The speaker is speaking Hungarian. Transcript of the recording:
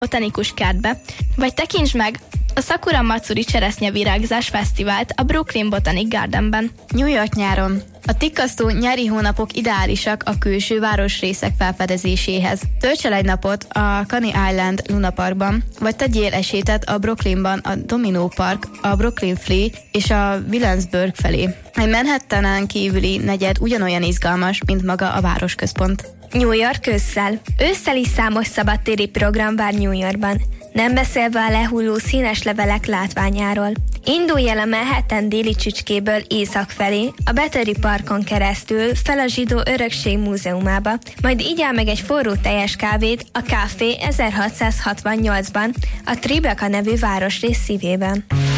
botanikus kertbe, vagy tekintsd meg a Sakura Matsuri cseresznyevirágzás fesztivált a Brooklyn Botanic Gardenben. New York nyáron. A tikkasztó nyári hónapok ideálisak a külső városrészek felfedezéséhez. Tölts el egy napot a Coney Island Luna Parkban, vagy tegyél esélyt a Brooklynban a Domino Park, a Brooklyn Flea és a Williamsburg felé. Egy Manhattanen kívüli negyed ugyanolyan izgalmas, mint maga a városközpont. New York ősszel. Ősszel is számos szabadtéri program vár New Yorkban, nem beszélve a lehulló színes levelek látványáról. Indulj el a Manhattan déli csücskéből észak felé, a Battery Parkon keresztül fel a Zsidó Örökség Múzeumába, majd igyál meg egy forró teljes kávét a Café 1668-ban, a Tribeca nevű városrész szívében.